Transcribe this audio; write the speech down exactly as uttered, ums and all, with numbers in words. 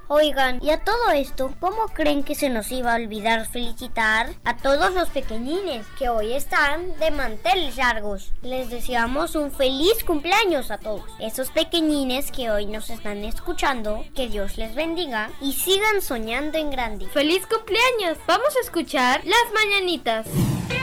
Oigan, y a todo esto, ¿cómo creen que se nos iba a olvidar felicitar a todos los pequeñines que hoy están de manteles largos? Les deseamos un feliz cumpleaños a todos esos pequeñines que hoy nos están escuchando. Que Dios les bendiga y sigan soñando en grande. ¡Feliz cumpleaños! Vamos a escuchar las mañanitas.